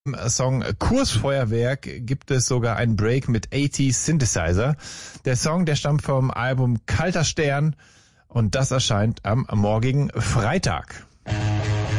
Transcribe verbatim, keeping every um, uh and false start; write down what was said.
Song Kursfeuerwerk gibt es sogar einen Break mit achtzig Synthesizer. Der Song, der stammt vom Album Kalter Stern und das erscheint am morgigen Freitag.